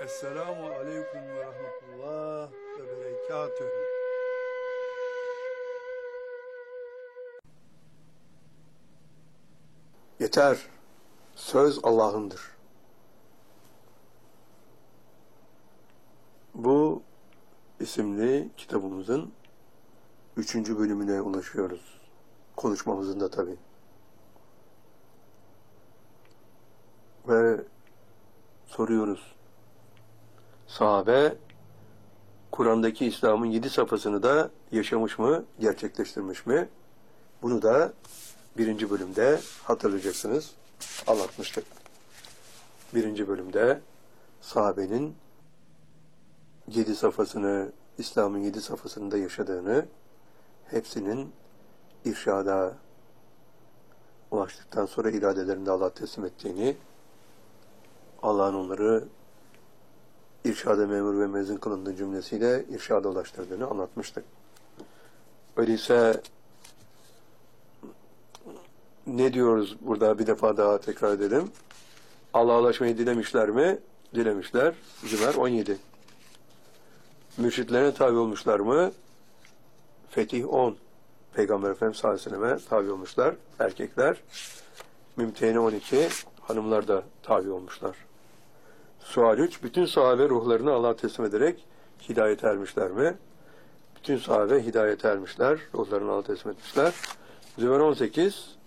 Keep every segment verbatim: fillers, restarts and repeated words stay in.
Esselamu Aleyküm ve Rahmetullah ve Berekatühü. Yeter, söz Allah'ındır. Bu isimli kitabımızın üçüncü bölümüne ulaşıyoruz. Konuşmamızın da tabii. Ve soruyoruz. Sahabe, Kur'an'daki İslam'ın yedi safhasını da yaşamış mı, gerçekleştirmiş mi? Bunu da birinci bölümde hatırlayacaksınız, anlatmıştık. Birinci bölümde sahabenin yedi safhasını, İslam'ın yedi safhasını da yaşadığını, hepsinin irşada ulaştıktan sonra iradelerinde Allah'a teslim ettiğini, Allah'ın onları irşada memur ve mezun kılındığı cümlesiyle irşada ulaştırdığını anlatmıştık. Öyleyse ne diyoruz burada, bir defa daha tekrar edelim. Allah'a ulaşmayı dilemişler mi? Dilemişler. Zümer on yedi. Mürşitlerine tabi olmuşlar mı? Fetih on. Peygamber Efendimiz sallallahu aleyhi ve sellem'e tabi olmuşlar. Erkekler. Mümtehine on iki. Hanımlar da tabi olmuşlar. Sual üç. Bütün sahabe ruhlarını Allah'a teslim ederek hidayete ermişler mi? Bütün sahabe hidayete ermişler. Ruhlarını Allah'a teslim etmişler. Zümer on sekiz.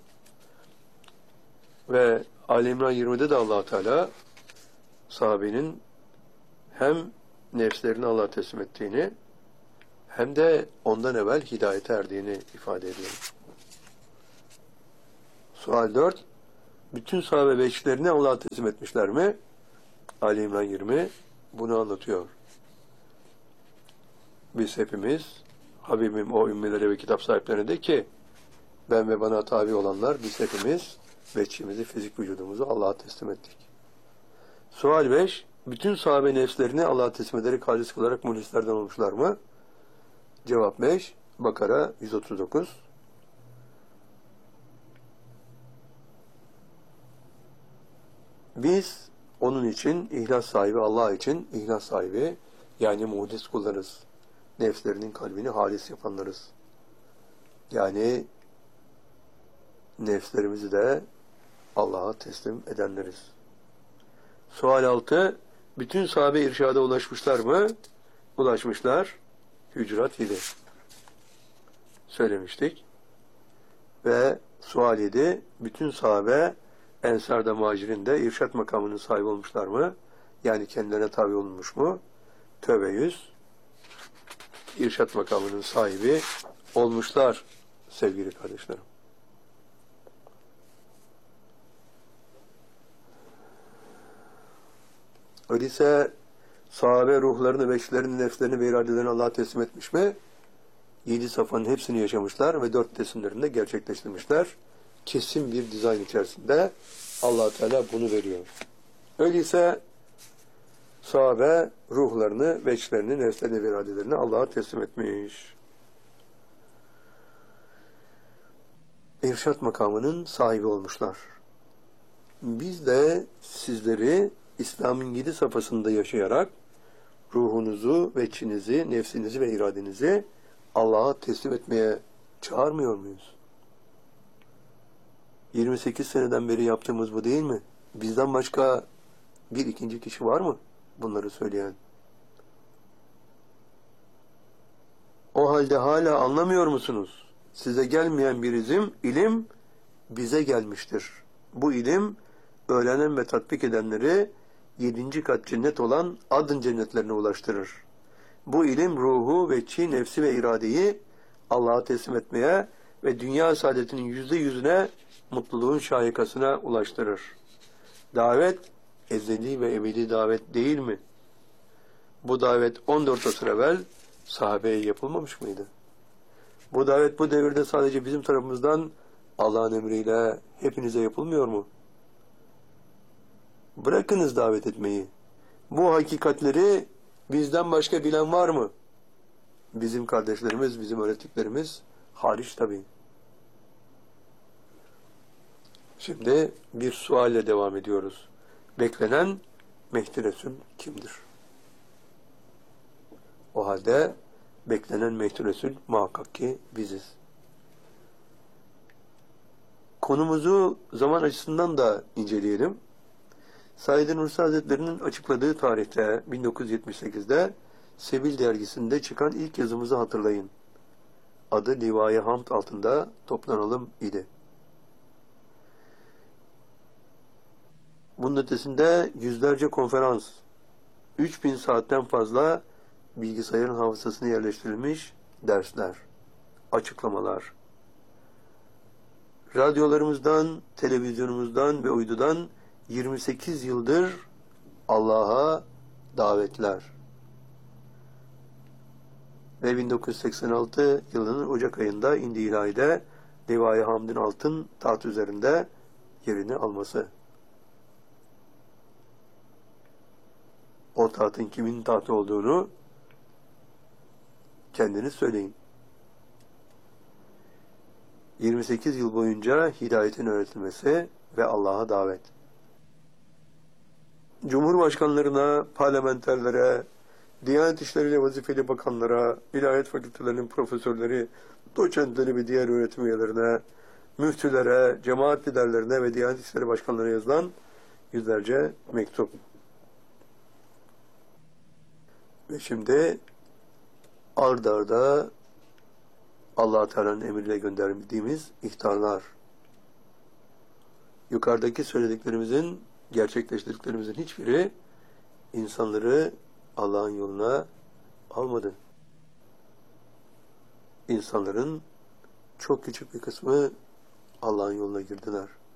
Ve Ali İmran yirmide de Allah Teala sahabenin hem nefslerini Allah'a teslim ettiğini hem de ondan evvel hidayete erdiğini ifade ediyor. Sual dört. Bütün sahabe beşlerini Allah'a teslim etmişler mi? Ali İmran yirmi bunu anlatıyor. Biz hepimiz Habibim o ümmilere ve kitap sahiplerine de ki ben ve bana tabi olanlar biz hepimiz beçimizi, fizik vücudumuzu Allah'a teslim ettik. Sual beş. Bütün sahabe nefslerini Allah'a teslim ederek halis kılarak muhlislerden olmuşlar mı? Cevap beş. Bakara yüz otuz dokuz. Biz onun için ihlas sahibi, Allah için ihlas sahibi, yani muhlis kullarız. Nefslerinin kalbini halis yapanlarız. Yani nefslerimizi de Allah'a teslim edenleriz. Sual altı. Bütün sahabe irşada ulaşmışlar mı? Ulaşmışlar. Hücurat yedi. Söylemiştik. Ve sual yedi. Bütün sahabe Ensar'da, Muhacir'inde irşat makamının sahibi olmuşlar mı? Yani kendilerine tabi olmuş mu? Tövbe yüz. İrşat makamının sahibi olmuşlar sevgili kardeşlerim. Öyleyse sahabe ruhlarını, beşlerini, nefslerini ve iradelerini Allah'a teslim etmiş mi? Yedi safhanın hepsini yaşamışlar ve dört teslimlerini de gerçekleştirmişler. Kesin bir dizayn içerisinde Allah Teala bunu veriyor. Öyleyse sahabe ruhlarını, beşlerini, nefslerini ve iradelerini Allah'a teslim etmiş. İrşat makamının sahibi olmuşlar. Biz de sizleri İslam'ın yedi safhasında yaşayarak ruhunuzu, veçinizi, nefsinizi ve iradenizi Allah'a teslim etmeye çağırmıyor muyuz? yirmi sekiz seneden beri yaptığımız bu değil mi? Bizden başka bir ikinci kişi var mı bunları söyleyen? O halde hala anlamıyor musunuz? Size gelmeyen bir ilim, ilim bize gelmiştir. Bu ilim öğrenen ve tatbik edenleri yedinci kat cennet olan adın cennetlerine ulaştırır. Bu ilim ruhu ve çi, nefsi ve iradeyi Allah'a teslim etmeye ve dünya saadetinin yüzde yüzüne mutluluğun şahikasına ulaştırır. Davet ezeli ve ebedi davet değil mi? Bu davet on dört asır evvel sahabeye yapılmamış mıydı? Bu davet bu devirde sadece bizim tarafımızdan Allah'ın emriyle hepinize yapılmıyor mu? Bırakınız davet etmeyi. Bu hakikatleri bizden başka bilen var mı? Bizim kardeşlerimiz, bizim öğrettiklerimiz hariç tabii. Şimdi bir sualle devam ediyoruz. Beklenen Mehdi Resul kimdir? O halde beklenen Mehdi Resul muhakkak ki biziz. Konumuzu zaman açısından da inceleyelim. Said Nursi Hazretleri'nin açıkladığı tarihte bin dokuz yüz yetmiş sekizde Sebil dergisinde çıkan ilk yazımızı hatırlayın. Adı Livai Hamd altında toplanalım idi. Bunun ötesinde yüzlerce konferans, üç bin saatten fazla bilgisayarın hafızasına yerleştirilmiş dersler, açıklamalar, radyolarımızdan, televizyonumuzdan ve uydudan yirmi sekiz yıldır Allah'a davetler. Ve bin dokuz yüz seksen altı yılının Ocak ayında indi ilahide Livai Hamd'in altın taht üzerinde yerini alması. O tahtın kimin tahtı olduğunu kendiniz söyleyin. yirmi sekiz yıl boyunca hidayetin öğretilmesi ve Allah'a davet. Cumhurbaşkanlarına, parlamenterlere, Diyanet İşleri'yle vazifeli bakanlara, ilahiyat fakültelerinin profesörleri, doçentleri ve diğer öğretim üyelerine, müftülere, cemaat liderlerine ve Diyanet İşleri başkanlarına yazılan yüzlerce mektup. Ve şimdi ard arda Allah-u Teala'nın emriyle gönderdiğimiz ihtarlar. Yukarıdaki söylediklerimizin, gerçekleştirdiklerimizin hiçbiri insanları Allah'ın yoluna almadı. İnsanların çok küçük bir kısmı Allah'ın yoluna girdiler.